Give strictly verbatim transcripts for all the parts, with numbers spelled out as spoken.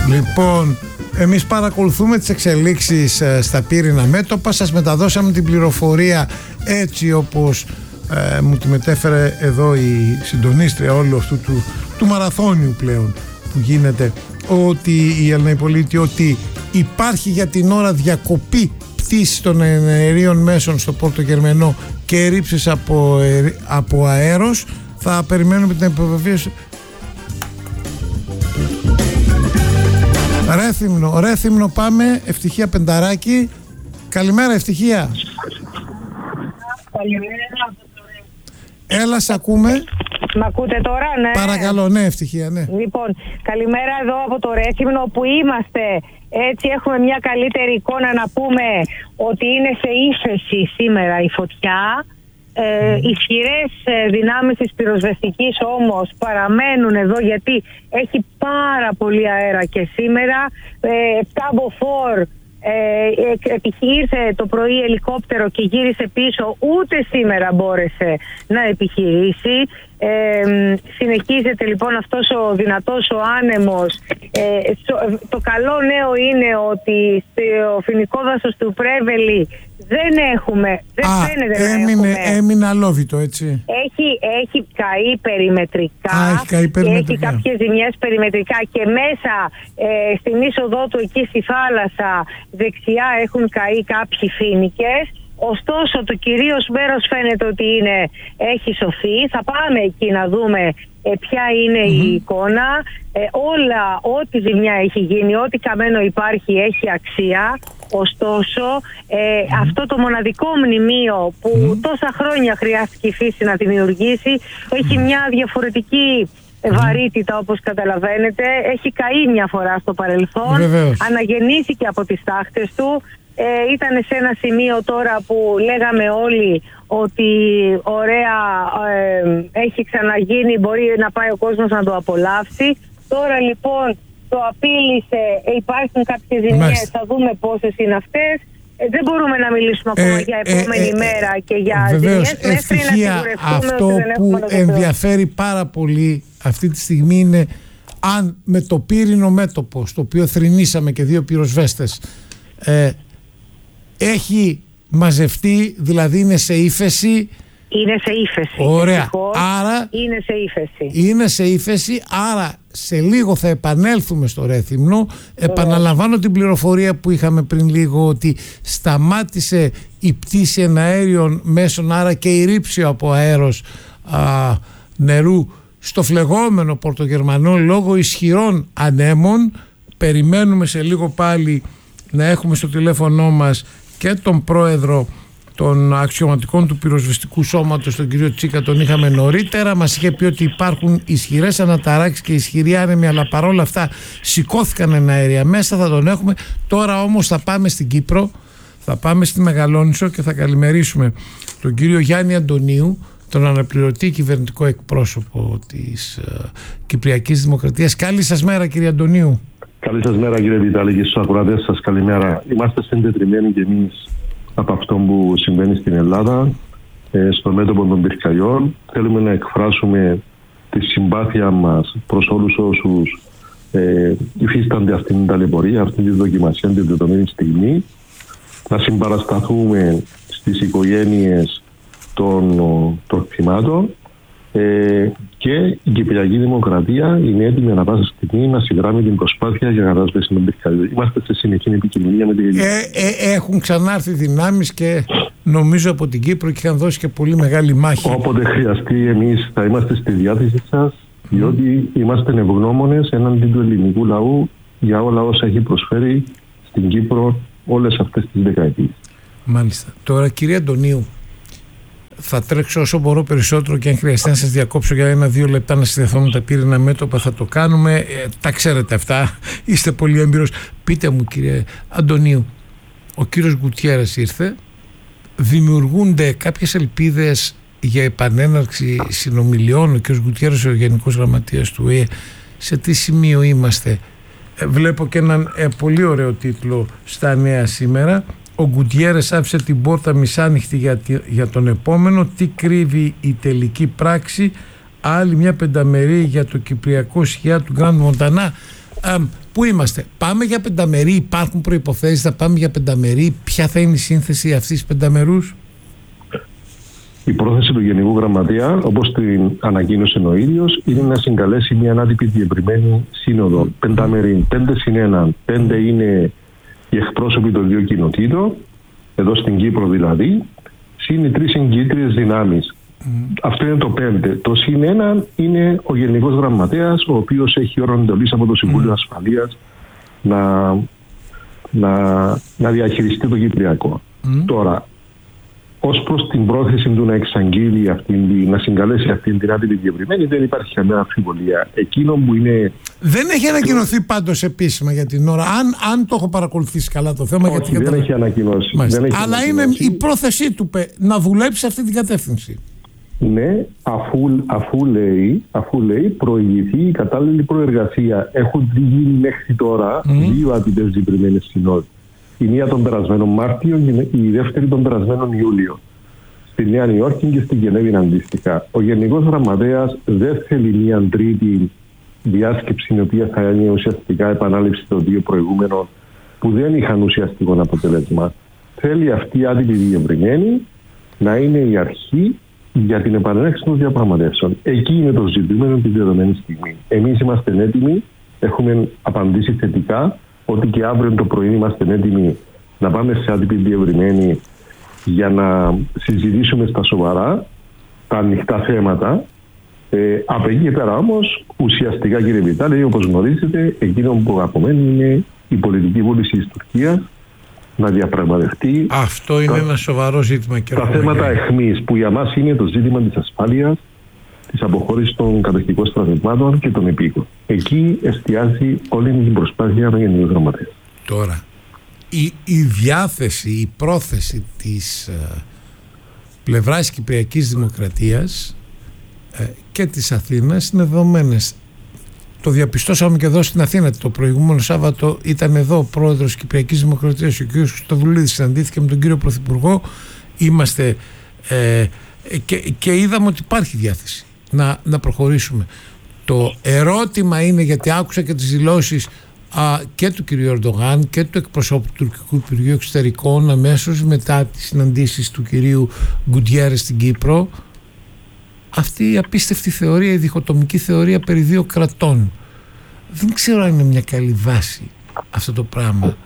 Λοιπόν, εμείς παρακολουθούμε τις εξελίξεις ε, στα πύρινα μέτωπα. Σας μεταδώσαμε την πληροφορία έτσι όπως ε, μου τη μετέφερε εδώ η συντονίστρια όλου αυτού του, του μαραθώνιου πλέον που γίνεται, ότι η Ελληνοπολίτη, ότι υπάρχει για την ώρα διακοπή πτήσης των αερίων μέσων στο Πόρτο Γερμενό και ρήψεις από, από αέρος. Θα περιμένουμε την επιβεβαίωση. Ρέθυμνο, Ρέθυμνο πάμε. Ευτυχία Πενταράκη. Καλημέρα Ευτυχία. Καλημέρα. Έλα, σ' ακούμε. Μ' ακούτε τώρα, ναι? Παρακαλώ, ναι Ευτυχία, ναι. Λοιπόν, καλημέρα εδώ από το Ρέθυμνο που είμαστε. Έτσι έχουμε μια καλύτερη εικόνα να πούμε ότι είναι σε ύφεση σήμερα η φωτιά. Ε, ισχυρές δυνάμεις της πυροσβεστικής όμως παραμένουν εδώ, γιατί έχει πάρα πολύ αέρα και σήμερα. ε, επτά μποφόρ ε, ήρθε το πρωί ελικόπτερο και γύρισε πίσω, ούτε σήμερα μπόρεσε να επιχειρήσει. Ε, συνεχίζεται λοιπόν αυτός ο δυνατός ο άνεμος. ε, το καλό νέο είναι ότι στο φοινικό δάσος του Πρέβελη δεν έχουμε, δεν Α, φαίνεται να έμεινε, έχουμε. έμεινε αλόβητο, έτσι. Έχει, έχει καεί περιμετρικά. Α, έχει καεί περιμετρικά. Και έχει κάποιες ζημιές περιμετρικά και μέσα ε, στην είσοδό του εκεί στη θάλασσα δεξιά έχουν καεί κάποιοι φοίνικες. Ωστόσο το κυρίως μέρος φαίνεται ότι είναι, έχει σωθεί. Θα πάμε εκεί να δούμε ε, ποια είναι mm-hmm. η εικόνα. ε, Όλα, ό,τι ζημιά έχει γίνει, ό,τι καμένο υπάρχει έχει αξία. Ωστόσο ε, mm-hmm. αυτό το μοναδικό μνημείο που mm-hmm. τόσα χρόνια χρειάστηκε η φύση να δημιουργήσει έχει μια διαφορετική βαρύτητα, όπως καταλαβαίνετε. Έχει καεί μια φορά στο παρελθόν. Βεβαίως. Αναγεννήθηκε από τις τάχτες του. Ε, ήταν σε ένα σημείο τώρα που λέγαμε όλοι ότι ωραία, ε, έχει ξαναγίνει, μπορεί να πάει ο κόσμος να το απολαύσει. Τώρα λοιπόν το απείλησε, υπάρχουν κάποιες ζημιές, θα δούμε πόσες είναι αυτές. Ε, δεν μπορούμε να μιλήσουμε ακόμα ε, για επόμενη ε, ε, μέρα και για βεβαίως, ζημιές. Μέχρι να σιγουρευτούμε αυτό ότι δεν που έχουμε ενδιαφέρει πάρα πολύ αυτή τη στιγμή είναι αν με το πύρινο μέτωπο, στο οποίο θρηνήσαμε και δύο πυροσβέστες, ε, έχει μαζευτεί, δηλαδή είναι σε ύφεση. Είναι σε ύφεση. Ωραία. Ευτυχώς, άρα είναι σε ύφεση. Είναι σε ύφεση, άρα σε λίγο θα επανέλθουμε στο Ρέθυμνο. Επαναλαμβάνω την πληροφορία που είχαμε πριν λίγο, ότι σταμάτησε η πτήση εναέριων μέσων, άρα και η ρήψη από αέρος α, νερού στο φλεγόμενο Πορτογερμανό λόγω ισχυρών ανέμων. Περιμένουμε σε λίγο πάλι να έχουμε στο τηλέφωνο μας και τον πρόεδρο των αξιωματικών του πυροσβεστικού σώματος, τον κύριο Τσίκα, τον είχαμε νωρίτερα. Μας είχε πει ότι υπάρχουν ισχυρές αναταράξεις και ισχυροί άνεμοι, αλλά παρόλα αυτά σηκώθηκαν εναέρια μέσα, θα τον έχουμε. Τώρα όμως θα πάμε στην Κύπρο, θα πάμε στη Μεγαλόνισσο και θα καλημερίσουμε τον κύριο Γιάννη Αντωνίου, τον αναπληρωτή κυβερνητικό εκπρόσωπο της uh, Κυπριακής Δημοκρατίας. Καλή σας μέρα κύριε Αντωνίου. Καλή σας μέρα κύριε Βιτάλη και στους ακροατές σας καλημέρα. Είμαστε συντετριμμένοι και εμείς από αυτό που συμβαίνει στην Ελλάδα, ε, στο μέτωπο των πυρκαγιών. Θέλουμε να εκφράσουμε τη συμπάθεια μας προς όλους όσους ε, υφίστανται αυτήν την ταλαιπωρία, αυτήν τη δοκιμασία την δεδομένη στιγμή. Να συμπαρασταθούμε στις οικογένειες των, των θυμάτων. Ε, και η Κυπριακή Δημοκρατία είναι έτοιμη να πάσα στιγμή να συνδράμει την προσπάθεια για κατάσβεση των πυρκαγιών. Είμαστε σε συνεχή επικοινωνία με την ε, ε, Έχουν ξανάρθει δυνάμεις και νομίζω από την Κύπρο και είχαν δώσει και πολύ μεγάλη μάχη. Όποτε χρειαστεί, εμείς θα είμαστε στη διάθεση σας, διότι είμαστε ευγνώμονες έναντι του ελληνικού λαού για όλα όσα έχει προσφέρει στην Κύπρο όλες αυτές τις δεκαετίες. Μάλιστα. Τώρα κύριε Αντωνίου, θα τρέξω όσο μπορώ περισσότερο και αν χρειαστεί να σας διακόψω για ένα-δύο λεπτά να συνδεθώ με τα πύρινα μέτωπα, θα το κάνουμε. Ε, τα ξέρετε αυτά, είστε πολύ έμπειρος. Πείτε μου κύριε Αντωνίου, ο κύριος Γκουτιέρες ήρθε, δημιουργούνται κάποιες ελπίδες για επανέναρξη συνομιλιών? Ο κύριος Γκουτιέρες, ο Γενικός Γραμματείας του Ο Ε Ε, σε τι σημείο είμαστε? Ε, βλέπω και έναν ε, πολύ ωραίο τίτλο στα νέα σήμερα. Ο Γκουτιέρες άφησε την πόρτα μισάνοιχτη για, για τον επόμενο. Τι κρύβει η τελική πράξη? Άλλη μια πενταμερή για το κυπριακό σκιά του Γκραντ Μοντανά. Ε, πού είμαστε, πάμε για πενταμερή, υπάρχουν προϋποθέσεις, θα πάμε για πενταμερή, ποια θα είναι η σύνθεση αυτής της πενταμερούς? Η πρόθεση του Γενικού Γραμματέα, όπως την ανακοίνωσε ο ίδιος, είναι να συγκαλέσει μια άτυπη διευρυμένη σύνοδο. Πενταμερή, πέντε συν ένα, πέντε είναι οι εκπρόσωποι των δύο κοινοτήτων, εδώ στην Κύπρο δηλαδή, συν οι τρεις εγκύτριες δυνάμεις. Mm. Αυτό είναι το πέντε. Το συν ένα είναι ο Γενικός Γραμματέας, ο οποίος έχει όρο εντολής από το Συμβούλιο mm. Ασφαλείας να, να, να διαχειριστεί το Κυπριακό. Mm. Τώρα, ως προς την πρόθεση του να εξαγγείλει αυτήν, να συγκαλέσει αυτήν την άτυπη διευρυμένη, δεν υπάρχει καμία αμφιβολία. Εκείνο που είναι. Δεν έχει ανακοινωθεί πάντως επίσημα για την ώρα. Αν, αν το έχω παρακολουθήσει καλά το θέμα. Όχι, γιατί δεν, έχει ανακοινώσει. δεν έχει Αλλά ανακοινώσει. Είναι η πρόθεσή του να δουλέψει σε αυτή την κατεύθυνση. Ναι, αφού, αφού, λέει, αφού λέει προηγηθεί η κατάλληλη προεργασία. Έχουν γίνει μέχρι τώρα mm. δύο άτυπες διευρυμένες συνόδοι. Η μία τον περασμένο Μάρτιο και η δεύτερη τον περασμένο Ιούλιο. Στη Νέα Νιόρκη και στη Γενέβη αντίστοιχα. Ο Γενικός Γραμματέας δεν θέλει μια τρίτη διάσκεψη, η οποία θα είναι ουσιαστικά επανάληψη των δύο προηγούμενων που δεν είχαν ουσιαστικό αποτέλεσμα. Θέλει αυτή η άτυπη διευρυμένη να είναι η αρχή για την επανέλευση των διαπραγματεύσεων. Εκεί είναι το ζητούμενο τη δεδομένη στιγμή. Εμείς είμαστε έτοιμοι, έχουμε απαντήσει θετικά ότι και αύριο το πρωί είμαστε έτοιμοι να πάμε σε άτυπη διευρυμένη για να συζητήσουμε στα σοβαρά τα ανοιχτά θέματα. Ε, από εκεί και πέρα όμως, ουσιαστικά κύριε Βιτάλη, όπως γνωρίζετε, εκείνο που απομένει είναι η πολιτική βούληση της Τουρκίας να διαπραγματευτεί. Αυτό είναι τα, ένα σοβαρό ζήτημα. Και τα θέματα αιχμής που για μας είναι το ζήτημα της ασφάλειας, της αποχώρησης των κατοχικών στρατευμάτων και των επίκων. Εκεί εστιάζει όλη την προσπάθεια των Γενικών Γραμματέας. Τώρα, η, η διάθεση, η πρόθεση της ε, πλευράς Κυπριακής Δημοκρατίας ε, και της Αθήνας είναι δεδομένες. Το διαπιστώσαμε και εδώ στην Αθήνα. Το προηγούμενο Σάββατο ήταν εδώ ο πρόεδρος της Κυπριακής Δημοκρατίας, ο κ. Χριστοδουλίδης, συναντήθηκε με τον κύριο Πρωθυπουργό. Είμαστε ε, και, και είδαμε ότι υπάρχει διάθεση να, να προχωρήσουμε. Το ερώτημα είναι, γιατί άκουσα και τις δηλώσεις α, και του κ. Ερντογάν και του εκπροσώπου του Τουρκικού Υπουργείου Εξωτερικών αμέσως μετά τις συναντήσεις του κ. Γκουντιέρες στην Κύπρο, αυτή η απίστευτη θεωρία, η διχοτομική θεωρία περί δύο κρατών. Δεν ξέρω αν είναι μια καλή βάση αυτό το πράγμα.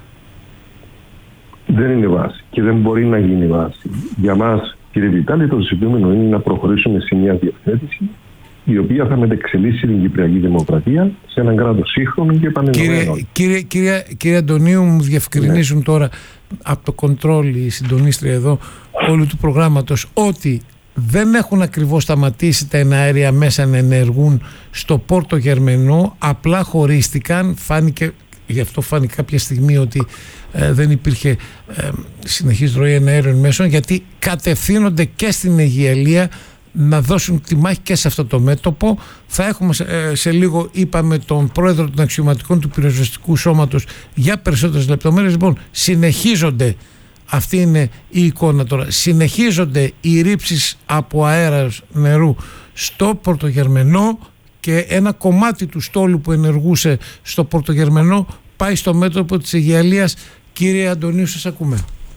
Δεν είναι βάση και δεν μπορεί να γίνει βάση. Για μας, κύριε Βιτάλη, το ζητούμενο είναι να προχωρήσουμε σε μια διευθέτηση η οποία θα μετεξελίσσει την Κυπριακή Δημοκρατία σε έναν κράτος σύγχρονο και επανενωμένο. Κύριε, κύριε, κύριε, κύριε Αντωνίου, μου διευκρινίζουν ναι. τώρα από το κοντρόλ η συντονίστρια εδώ όλου του προγράμματος ότι δεν έχουν ακριβώς σταματήσει τα εναέρια μέσα να ενεργούν στο Πόρτο Γερμενό, απλά χωρίστηκαν. Φάνηκε, γι' αυτό φάνηκε κάποια στιγμή ότι ε, δεν υπήρχε ε, συνεχής ροή εναέριων μέσων, γιατί κατευθύνονται και στην Αιγιαλία να δώσουν τη μάχη και σε αυτό το μέτωπο. Θα έχουμε σε, ε, σε λίγο, είπαμε, τον πρόεδρο των αξιωματικών του πυροσβεστικού σώματος για περισσότερες λεπτομέρειες. Λοιπόν, συνεχίζονται. Αυτή είναι η εικόνα τώρα. Συνεχίζονται οι ρήψεις από αέρας νερού στο Πορτογερμενό και ένα κομμάτι του στόλου που ενεργούσε στο Πορτογερμενό πάει στο μέτωπο της Αιγιαλίας. Κύριε Αντωνίου, σας ακούμε.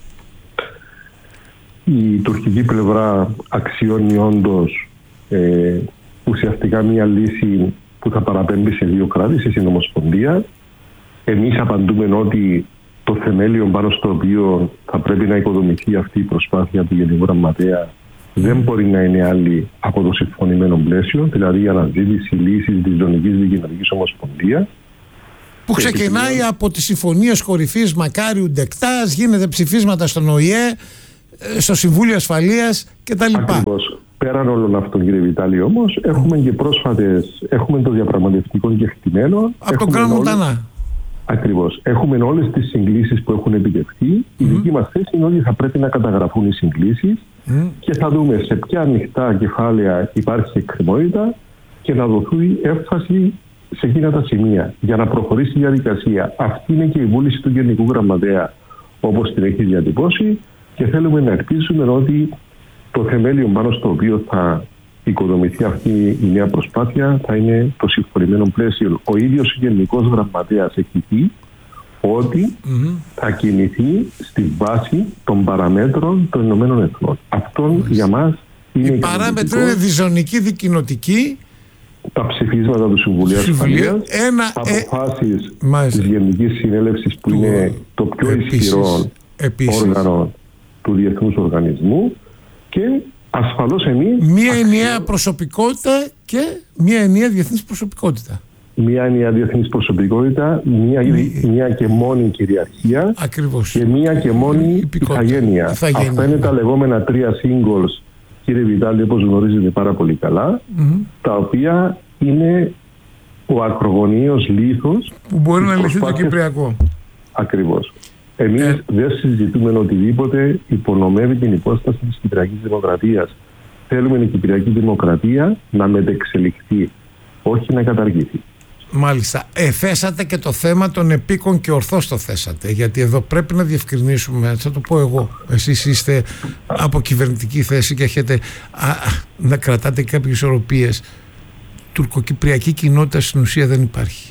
Η τουρκική πλευρά αξιώνει όντως ε, ουσιαστικά μια λύση που θα παραπέμπει σε δύο κράτη, σε συνομοσπονδία. Εμείς απαντούμε ότι το θεμέλιο πάνω στο οποίο θα πρέπει να οικοδομηθεί αυτή η προσπάθεια του Γενικού Γραμματέα δεν μπορεί να είναι άλλη από το συμφωνημένο πλαίσιο, δηλαδή η αναζήτηση λύσης της Ζωνικής Δικοινοτικής Ομοσπονδίας. Που ξεκινάει επιπλέον από τις συμφωνίες κορυφής Μακάριου Ντεκτάς, γίνεται ψηφίσματα στον Ο Η Ε, στο Συμβούλιο Ασφαλείας κτλ. Ακριβώς. Πέραν όλων αυτών, κύριε Βιτάλη, όμως, έχουμε και πρόσφατες, έχουμε το διαπραγματευτικό κεκτημένο. Από τον Κράνο Μοντανά. Ακριβώς. Έχουμε όλες τις συγκλήσεις που έχουν επιτευχθεί. Mm. Η δική μας θέση είναι ότι θα πρέπει να καταγραφούν οι συγκλήσεις mm. και θα δούμε σε ποια ανοιχτά κεφάλαια υπάρχει εκκρεμότητα και να δοθεί έμφαση σε εκείνα τα σημεία για να προχωρήσει η διαδικασία. Αυτή είναι και η βούληση του Γενικού Γραμματέα, όπως την έχει διατυπώσει, και θέλουμε να ελπίσουμε ότι το θεμέλιο πάνω στο οποίο θα οικοδομηθεί αυτή η νέα προσπάθεια θα είναι το συμφωνημένο πλαίσιο. Ο ίδιος ο Γενικός Γραμματέας έχει πει ότι mm-hmm. θα κινηθεί στη βάση των παραμέτρων των Ηνωμένων Εθνών. Αυτό mm-hmm. για μας είναι. Η παράμετρο είναι διζωνική, δικοινοτική. Τα ψηφίσματα του Συμβουλίου Ασφαλείας, αποφάσεις ε... της Γενικής Συνέλευσης που του... είναι το πιο επίσης, ισχυρό επίσης. όργανο του Διεθνούς Οργανισμού και ασφαλώς εμείς... Μία ενιαία προσωπικότητα και μία ενιαία διεθνής προσωπικότητα. Μία ενιαία διεθνής προσωπικότητα, μία, Μη... μία και μόνη κυριαρχία. Ακριβώς. Και μία και μόνη ηθαγένεια. Αυτά είναι τα λεγόμενα τρία singles, κύριε Βιτάλη, όπως γνωρίζετε πάρα πολύ καλά, mm-hmm. τα οποία είναι ο ακρογωνίος λίθος που μπορεί να λυθεί το Κυπριακό. Ακριβώς. Εμείς ε. δεν συζητούμε οτιδήποτε υπονομεύει την υπόσταση της Κυπριακής Δημοκρατίας. Θέλουμε η Κυπριακή Δημοκρατία να μετεξελιχθεί, όχι να καταργηθεί. Μάλιστα. Ε, θέσατε και το θέμα των επίκων και ορθώς το θέσατε, γιατί εδώ πρέπει να διευκρινίσουμε, θα το πω εγώ, εσείς είστε από κυβερνητική θέση και έχετε α, να κρατάτε κάποιες ισορροπίες. Τουρκοκυπριακή κοινότητα στην ουσία δεν υπάρχει.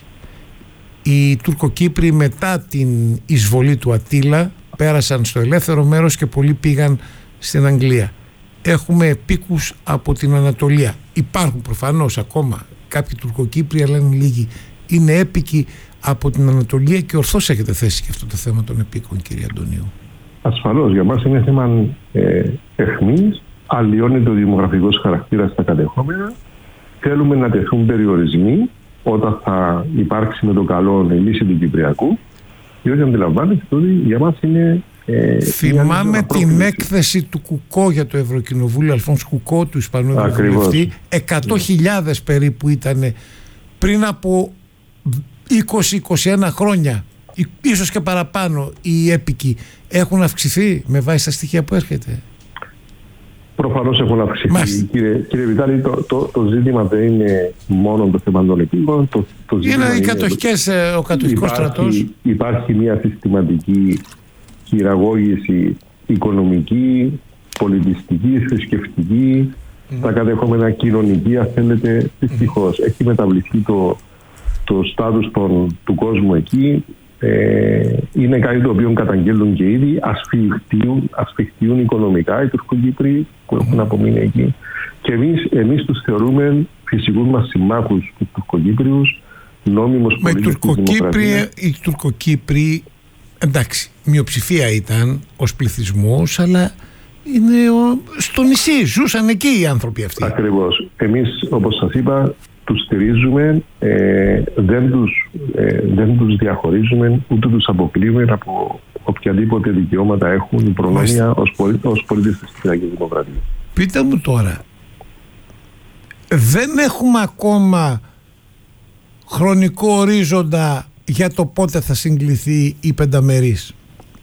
Οι Τουρκοκύπροι μετά την εισβολή του Ατήλα πέρασαν στο ελεύθερο μέρος και πολλοί πήγαν στην Αγγλία. Έχουμε επίκους από την Ανατολία. Υπάρχουν προφανώς ακόμα κάποιοι Τουρκοκύπροι, αλλά είναι λίγοι. Είναι έπικοι από την Ανατολία και ορθώς έχετε θέσει και αυτό το θέμα των επίκων, κύριε Αντωνίου. Ασφαλώς, για μας είναι θέμα ε, αιχμής, αλλοιώνεται ο δημογραφικός χαρακτήρας στα κατεχόμενα. Θέλουμε να τεθούν περιορισμοί όταν θα υπάρξει με το καλό η λύση του Κυπριακού, διότι αντιλαμβάνεστε ότι για μας είναι... Ε, Θυμάμαι την έκθεση του Κουκό για το Ευρωκοινοβούλιο, Αλφόνς Κουκό, του Ισπανού Ευρωβουλευτή. εκατό χιλιάδες περίπου ήταν πριν από είκοσι με είκοσι ένα χρόνια, ίσως και παραπάνω. Οι έπικοι έχουν αυξηθεί με βάση τα στοιχεία που έρχεται. Προφανώς έχουν αυξηθεί. Κύριε, κύριε Βιτάλη, το, το, το ζήτημα δεν είναι μόνο το θέμα των επίκων. Το, το είναι οι κατοχικές, το... ο κατοχικός στρατός. Υπάρχει μια συστηματική χειραγώγηση οικονομική, πολιτιστική, θρησκευτική, mm. τα κατεχόμενα κοινωνική, αν θέλετε, δυστυχώς. Mm. Έχει μεταβληθεί το, το στάτους των, του κόσμου εκεί. Ε, είναι κάτι το οποίο καταγγέλνουν και ήδη, ασφιχτίουν, ασφιχτίουν οικονομικά οι Τουρκοκύπροι που έχουν απομείνει εκεί. Και εμείς, εμείς τους θεωρούμε φυσικούς μας συμμάχους τους Τουρκοκύπριους, νόμιμους πολίτες της Δημοκρατίας. Οι Τουρκοκύπροι, εντάξει, μειοψηφία ήταν ως πληθυσμός, αλλά είναι ο, στο νησί, ζούσαν εκεί οι άνθρωποι αυτοί. Ακριβώς. Εμείς, όπως σας είπα, τους στηρίζουμε, ε, δεν, τους, ε, δεν τους διαχωρίζουμε, ούτε τους αποκλείουμε από οποιαδήποτε δικαιώματα έχουν, η προνόμια ως, πολί, ως πολίτες της Κυπριακής Δημοκρατίας. Πείτε μου τώρα, δεν έχουμε ακόμα χρονικό ορίζοντα για το πότε θα συγκληθεί η πενταμερής?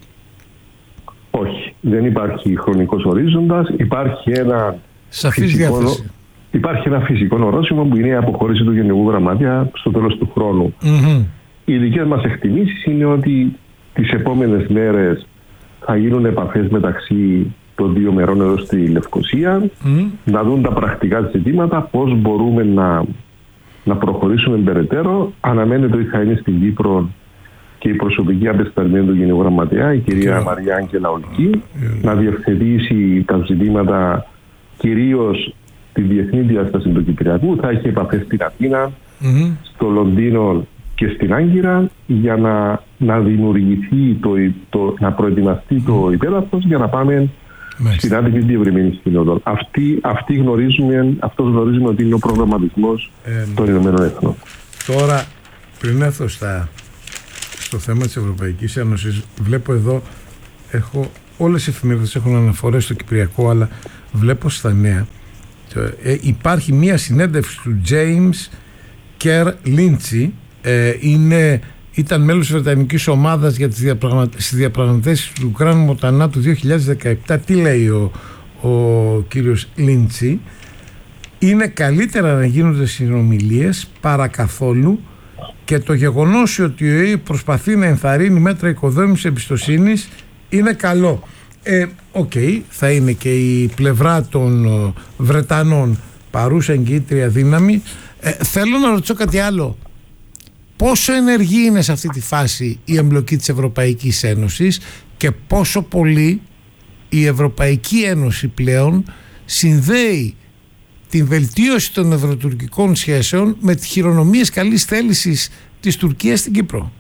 Όχι, δεν υπάρχει χρονικός ορίζοντας, υπάρχει ένα σαφής διάθεση. Υπάρχει ένα φυσικό ορόσημο που είναι η αποχώρηση του Γενικού Γραμματέα στο τέλος του χρόνου. Mm-hmm. Οι δικές μας εκτιμήσεις είναι ότι τις επόμενες μέρες θα γίνουν επαφές μεταξύ των δύο μερών εδώ στη Λευκοσία, mm-hmm. να δουν τα πρακτικά ζητήματα, πώς μπορούμε να, να προχωρήσουμε περαιτέρω. Αναμένεται ότι θα είναι στην Κύπρο και η προσωπική απεσταλμένη του Γενικού Γραμματέα, η κυρία okay. Μαρία Άγγελα Ολκή, yeah. να διευθετήσει τα ζητήματα κυρίως τη διεθνή διάσταση του Κυπριακού. Θα έχει επαφές στην Αθήνα, mm-hmm. στο Λονδίνο και στην Άγκυρα για να, να δημιουργηθεί, το, το, να προετοιμαστεί mm-hmm. το υπέδαφος για να πάμε mm-hmm. στην Άττικη Διευρυμένη Συνόδο. Αυτή, αυτή γνωρίζουμε, αυτός γνωρίζουμε ότι είναι ο προγραμματισμός ε, των Ηνωμένων Εθνών. Τώρα, πριν έρθω στα, στο θέμα της Ευρωπαϊκής Ένωσης, βλέπω εδώ, έχω, όλες οι εφημερίδες έχουν αναφορές στο Κυπριακό, αλλά βλέπω στα νέα Ε, υπάρχει μία συνέντευξη του James Kerr Lindsay, ε, είναι, ήταν μέλος της Βρετανικής ομάδας για τις διαπραγμα... διαπραγματεύσεις του Γκραν Μοτανά του δύο χιλιάδες δεκαεπτά. Τι λέει ο, ο κύριος Lindsay? Είναι καλύτερα να γίνονται συνομιλίες παρά καθόλου, και το γεγονός ότι ο ΕΕ προσπαθεί να ενθαρρύνει μέτρα οικοδόμησης εμπιστοσύνης είναι καλό. Ε, οκ, okay, θα είναι και η πλευρά των Βρετανών παρούσα εγκύτρια δύναμη. Ε, θέλω να ρωτήσω κάτι άλλο. Πόσο ενεργή είναι σε αυτή τη φάση η εμπλοκή της Ευρωπαϊκής Ένωσης και πόσο πολύ η Ευρωπαϊκή Ένωση πλέον συνδέει την βελτίωση των ευρωτουρκικών σχέσεων με τις χειρονομίες καλής θέλησης της Τουρκίας στην Κύπρο?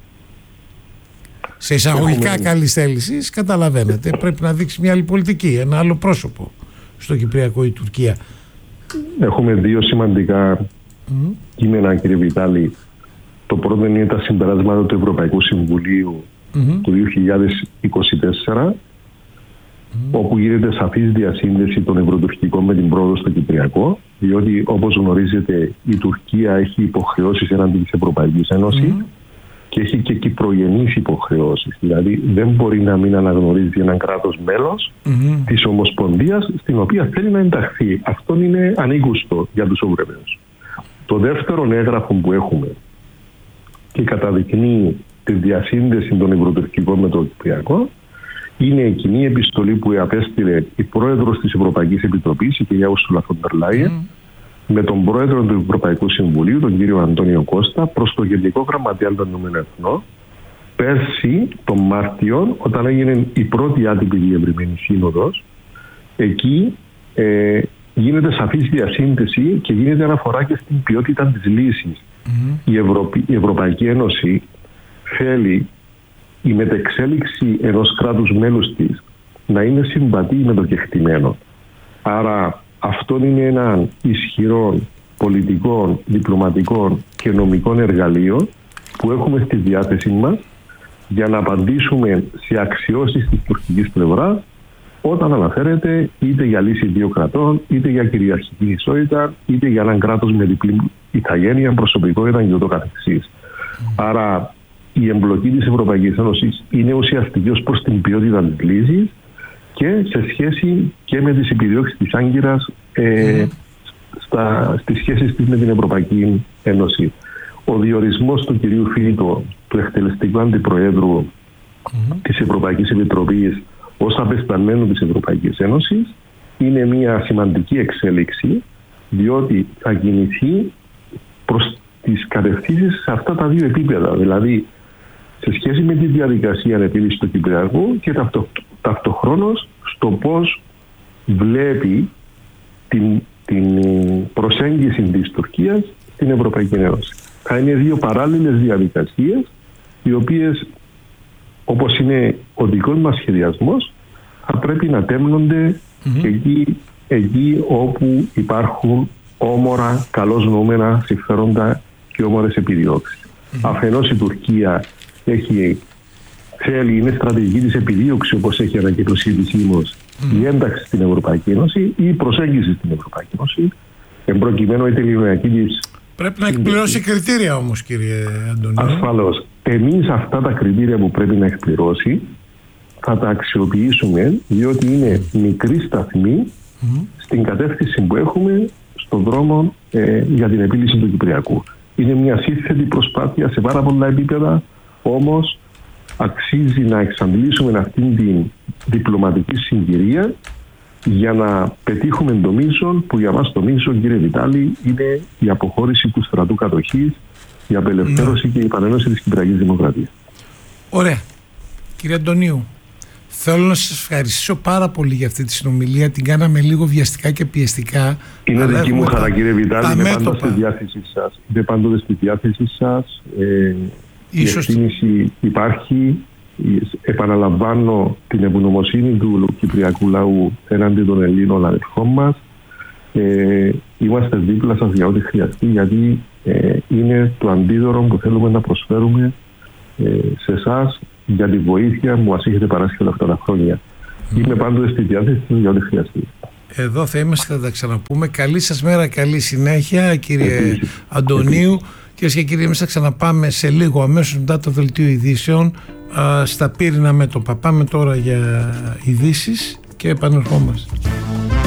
Σε εισαγωγικά Έχουμε... καλής θέλησης, καταλαβαίνετε, πρέπει να δείξει μια άλλη πολιτική, ένα άλλο πρόσωπο στο Κυπριακό η Τουρκία. Έχουμε δύο σημαντικά mm. κείμενα, κύριε Βιτάλη. Το πρώτο είναι τα συμπεράσματα του Ευρωπαϊκού Συμβουλίου mm-hmm. του δύο χιλιάδες είκοσι τέσσερα, mm. όπου γίνεται σαφής διασύνδεση των ευρωτουρκικών με την πρόοδο στο Κυπριακό, διότι όπως γνωρίζετε η Τουρκία έχει υποχρεώσεις έναντι της Ευρωπαϊκής Ένωσης mm. και έχει και κυπρογενείς υποχρεώσεις. Δηλαδή δεν μπορεί να μην αναγνωρίζει έναν κράτος μέλος mm-hmm. της Ομοσπονδίας στην οποία θέλει να ενταχθεί. Αυτό είναι ανήκουστο για τους Ευρωπαίους. Το δεύτερο έγγραφο που έχουμε και καταδεικνύει τη διασύνδεση των ευρωτουρκικών με το Κυπριακό είναι η κοινή επιστολή που απέστειλε η πρόεδρος της Ευρωπαϊκής Επιτροπής, η κυρία Ούρσουλα φον ντερ Λάιεν, mm. με τον πρόεδρο του Ευρωπαϊκού Συμβουλίου, τον κύριο Αντώνιο Κώστα, προς το Γενικό Γραμματέα των Ηνωμένων Εθνών, πέρσι τον Μάρτιο, όταν έγινε η πρώτη άτυπη διευρυμένη σύνοδος. Εκεί ε, γίνεται σαφής διασύνδεση και γίνεται αναφορά και στην ποιότητα της λύσης. Mm-hmm. Η, Ευρω... η Ευρωπαϊκή Ένωση θέλει η μετεξέλιξη ενός κράτους μέλους της να είναι συμβατή με το κεκτημένο. Άρα αυτό είναι ένα ισχυρό πολιτικών, διπλωματικών και νομικών εργαλείων που έχουμε στη διάθεσή μας για να απαντήσουμε σε αξιώσεις της τουρκικής πλευράς όταν αναφέρεται είτε για λύση δύο κρατών, είτε για κυριαρχική ισότητα, είτε για έναν κράτος με διπλή ηθαγένεια, προσωπικότητα και ούτω καθεξής. Mm. Άρα η εμπλοκή της Ευρωπαϊκής Ένωσης είναι ουσιαστική ως προς την ποιότητα της λύσης και σε σχέση και με τις επιδιώξεις της Άγκυρας ε, mm. στα, στις σχέσεις της με την Ευρωπαϊκή Ένωση. Ο διορισμός του κυρίου Φίλιτο, του εκτελεστικού αντιπροέδρου mm. της Ευρωπαϊκής Επιτροπής ως απεσταλμένου της Ευρωπαϊκής Ένωσης είναι μια σημαντική εξέλιξη, διότι θα κινηθεί προς τις κατευθύνσεις σε αυτά τα δύο επίπεδα, δηλαδή σε σχέση με τη διαδικασία επίλυσης του Κυπριακού και ταυτο, ταυτοχρόνως στο πώς βλέπει την, την προσέγγιση της Τουρκίας στην Ευρωπαϊκή Ένωση. Θα είναι δύο παράλληλες διαδικασίες, οι οποίες, όπως είναι ο δικός μας σχεδιασμός, θα πρέπει να τέμνονται mm-hmm. εκεί, εκεί όπου υπάρχουν όμορα, καλώς νοούμενα συμφέροντα και όμορες επιδιώξεις. Mm-hmm. Αφενός η Τουρκία έχει, θέλει, είναι στρατηγική της επιδίωξη, όπως έχει ανακοινώσει επισήμως, mm-hmm. η ένταξη στην Ευρωπαϊκή Ένωση ή η προσέγγιση στην Ευρωπαϊκή Ένωση, εμπροκειμένου η τελειωνιακή της. Πρέπει να εκπληρώσει κριτήρια όμως, κύριε Αντωνίου. Ασφαλώς. Εμείς αυτά τα κριτήρια που πρέπει να εκπληρώσει θα τα αξιοποιήσουμε, διότι είναι μικρή σταθμή mm-hmm. στην κατεύθυνση που έχουμε στον δρόμο ε, για την επίλυση του Κυπριακού. Είναι μια σύνθετη προσπάθεια σε πάρα πολλά επίπεδα, όμως αξίζει να εξαντλήσουμε αυτήν την διπλωματική συγκυρία για να πετύχουμε το μείζον, που για μας το μείζον, κύριε Βιτάλη, είναι η αποχώρηση του στρατού κατοχής, η απελευθέρωση ναι. και η επανένωση της Κυπριακής Δημοκρατίας. Ωραία. Κύριε Αντωνίου, θέλω να σας ευχαριστήσω πάρα πολύ για αυτή τη συνομιλία. Την κάναμε λίγο βιαστικά και πιεστικά. Είναι δική μου χαρά, κύριε Βιτάλη. Είμαι πάντα στη διάθεσή σας. Είμαι πάντοτε στη διάθεσή σας. Ε, Ίσως... Η εκτίμηση υπάρχει. Επαναλαμβάνω την ευγνωμοσύνη του κυπριακού λαού έναντι των Ελλήνων αδελφών μας. Ε, είμαστε δίπλα σας για ό,τι χρειαστεί, γιατί ε, είναι το αντίδωρο που θέλουμε να προσφέρουμε ε, σε εσάς για τη βοήθεια που μας έχετε παράσχει όλα αυτά τα χρόνια. Mm. Είμαι πάντοτε στη διάθεση για ό,τι χρειαστεί. Εδώ θα είμαστε, θα τα ξαναπούμε. Καλή σας μέρα, καλή συνέχεια, κύριε Επίσης. Αντωνίου. Κυρίες και κύριοι, εμείς θα ξαναπάμε σε λίγο, αμέσως μετά το δελτίο ειδήσεων, στα πύρινα μέτωπα. Πάμε τώρα για ειδήσεις και επανερχόμαστε.